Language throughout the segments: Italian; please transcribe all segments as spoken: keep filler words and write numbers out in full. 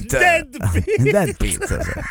Pete. Dead Pete. Dead Pete, sì.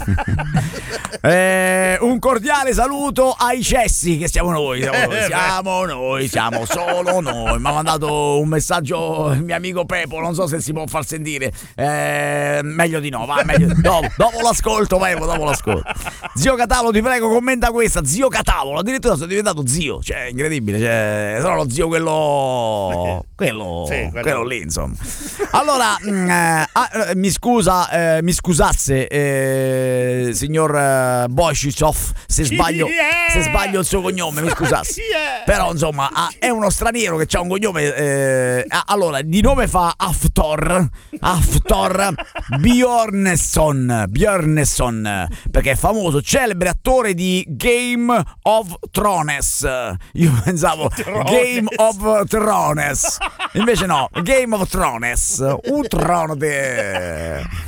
eh, un cordiale saluto ai cessi, che siamo noi, siamo noi, siamo noi, siamo solo noi. Mi ha mandato un messaggio il mio amico Pepo, non so se si può far sentire. Eh, meglio di no, va, meglio dopo, dopo l'ascolto, Pepo, dopo l'ascolto. Zio Catavolo, ti prego, commenta questa. Zio Catavolo, addirittura sono diventato zio, cioè incredibile, cioè, sono lo zio quello quello, sì, quello. quello lì, insomma. Allora, mh, eh, ah, mi scusa, eh, mi scusasse, eh, signor eh, Boishisov, se sbaglio, Yeah! se sbaglio il suo cognome, mi scusasse. Yeah! Però, insomma, ah, è uno straniero che ha un cognome. Eh, ah, allora, di nome fa Haftor, Haftor Bjornsson, Bjornsson, perché è famoso, celebre attore di Game of Thrones. Io pensavo Game of Thrones, invece no, Game of Thrones, un trono de...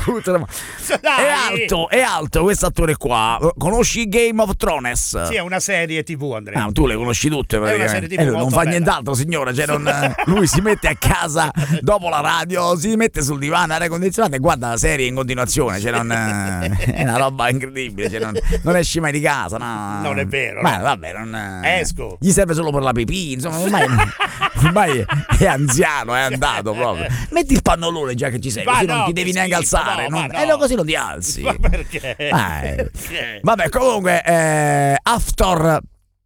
È alto, è alto questo attore qua. Conosci Game of Thrones? Sì, è una serie tivù, Andrea. Ah, tu le conosci tutte, È una serie tivù eh, non molto fa bella. nient'altro, signora. Cioè non, lui si mette a casa dopo la radio, si mette sul divano, aria condizionata e guarda la serie in continuazione. Cioè non, è una roba incredibile. Cioè non, non esci mai di casa, no. Non è vero. Ma no. vabbè, non Esco. Gli serve solo per la pipì. Insomma, ormai, ormai è anziano, è andato proprio. Metti il pannolone già che ci sei, Ma così no, non ti che devi neanche schifo, alzare. no, non, ma no. eh, no, così non ti alzi. Ma perché? Eh. Perché? Vabbè, comunque, eh, Haftor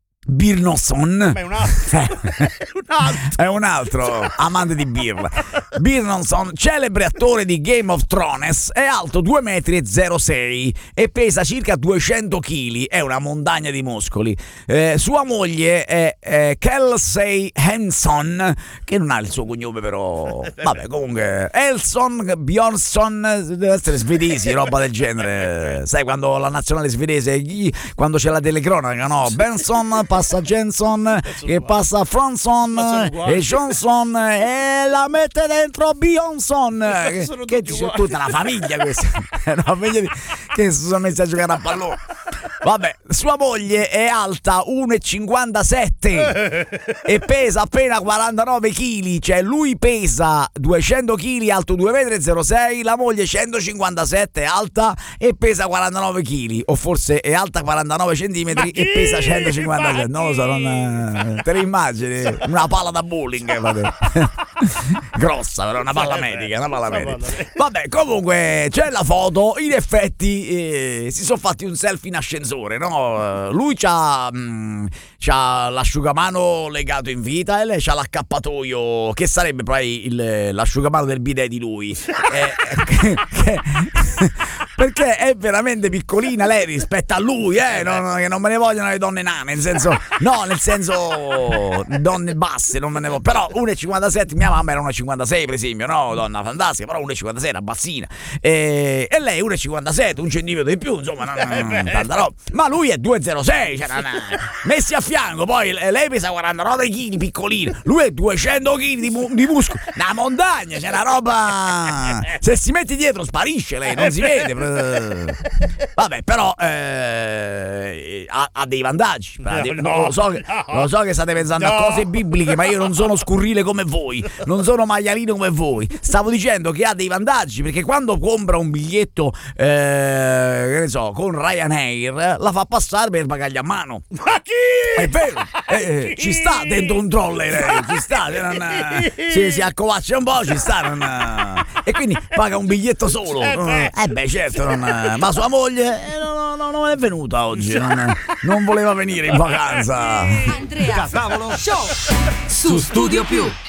Bjornsson Ma è un altro. un altro. è un altro amante di birra. Bjornsson, celebre attore di Game of Thrones, è alto due metri e zero sei e pesa circa duecento chili, è una montagna di muscoli. Eh, sua moglie è, è Kelsey Henson, che non ha il suo cognome però. Vabbè, comunque Elson Bjornsson, deve essere svedesi, roba del genere. Sai quando la nazionale svedese, gli- quando c'è la telecronaca, no? Benson passa Jenson, che passa Franson e Johnson e la mette dentro Bjornsson, che, Sono che tutti c'è uguali. tutta una famiglia questa. È una famiglia di- che si sono messi a giocare a pallone. Vabbè, sua moglie è alta uno e cinquantasette e pesa appena quarantanove chili, cioè lui pesa duecento chili, alto due metri e zero sei, la moglie centocinquantasette, alta e pesa quarantanove chili, o forse è alta quarantanove centimetri e pesa centocinquantasette, non lo so, non, te l'immagini? Una palla da bowling, vabbè. Grossa, però una palla medica, una palla medica. Vabbè, comunque c'è la foto, in effetti eh, si sono fatti un selfie in ascensore, no? Lui c'ha, mh, c'ha l'asciugamano legato in vita e lei c'ha l'accappatoio, che sarebbe poi il, l'asciugamano del bidet di lui. eh, che, che, perché è veramente piccolina lei rispetto a lui, eh? Non, che non me ne vogliono le donne nane, nel senso, no, nel senso donne basse, non me ne voglio. Però uno e cinquantasette, mia mamma era uno e cinquantasei per esempio, no? Donna fantastica, però uno e cinquantasei era bassina. E, e lei uno e cinquantasette, un centimetro di più, insomma, non, non, tanta roba. Ma lui è due e zero sei, cioè, non, messi a fianco, poi lei pesa quarantanove chili, piccolino, lui è duecento chili di, mu- di muscolo, una montagna, c'è una roba. Se si mette dietro sparisce lei, non si vede. Vabbè, però eh, ha, ha dei vantaggi. No, No, lo, so che, no. lo so che state pensando No. a cose bibliche, ma io non sono scurrile come voi, non sono maialino come voi. Stavo dicendo che ha dei vantaggi, perché quando compra un biglietto eh, che ne so, con Ryanair, la fa passare per il bagaglio a mano. Ma chi? È vero, eh, ci sta dentro un trolley, eh, ci sta, se non, eh, si, si accovaccia un po', ci sta, non, eh, e quindi paga un biglietto solo. Eh beh. Eh beh, certo, non, eh, ma sua moglie eh, no, no, non è venuta oggi, non, non voleva venire in vacanza. Andrea Show su Studio Più.